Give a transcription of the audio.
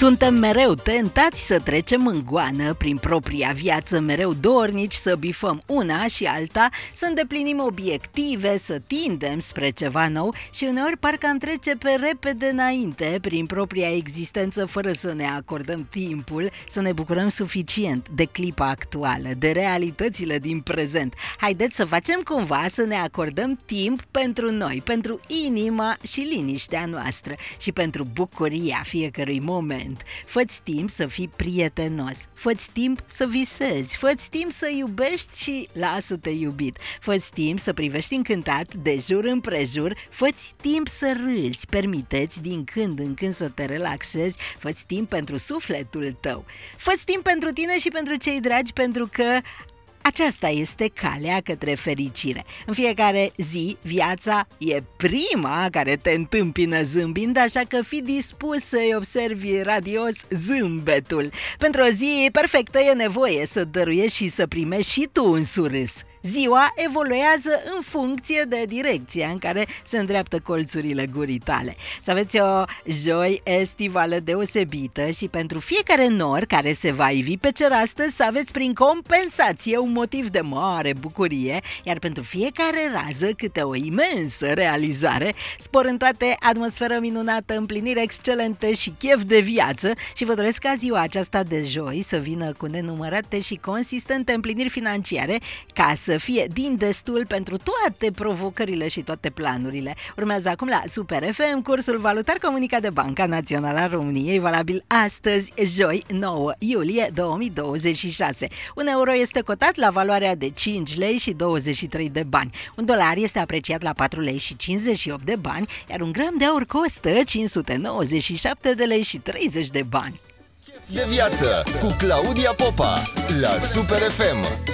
Suntem mereu tentați să trecem în goană prin propria viață, mereu dornici să bifăm una și alta, să îndeplinim obiective, să tindem spre ceva nou și uneori parcă am trece pe repede înainte prin propria existență fără să ne acordăm timpul, să ne bucurăm suficient de clipa actuală, de realitățile din prezent. Haideți să facem cumva să ne acordăm timp pentru noi, pentru inima și liniștea noastră și pentru bucuria fiecărui moment. Fă-ți timp să fii prietenos, fă-ți timp să visezi, fă-ți timp să iubești și lasă-te iubit, fă-ți timp să privești încântat de jur împrejur, fă-ți timp să râzi, permiteți din când în când să te relaxezi, fă-ți timp pentru sufletul tău, fă-ți timp pentru tine și pentru cei dragi, pentru că aceasta este calea către fericire. În fiecare zi, viața e prima care te întâmpină zâmbind, așa că fii dispus să-i observi radios zâmbetul. Pentru o zi perfectă e nevoie să dăruiești și să primești și tu un surâs. Ziua evoluează în funcție de direcția în care se îndreaptă colțurile gurii tale. Să aveți o joi estivală deosebită și pentru fiecare nor care se va ivi pe cer astăzi să aveți prin compensație un motiv de mare bucurie, iar pentru fiecare rază câte o imensă realizare, spor în toate, atmosferă minunată, împlinire excelentă și chef de viață și vă doresc ca ziua aceasta de joi să vină cu nenumărate și consistente împliniri financiare ca să fie din destul pentru toate provocările și toate planurile. Urmează acum la Super FM cursul valutar comunicat de Banca Națională a României, valabil astăzi, joi, 9 iulie 2026. Un euro este cotat la valoarea de 5 lei și 23 de bani. Un dolar este apreciat la 4 lei și 58 de bani, iar un gram de aur costă 597 de lei și 30 de bani. De viață cu Claudia Popa la Super FM.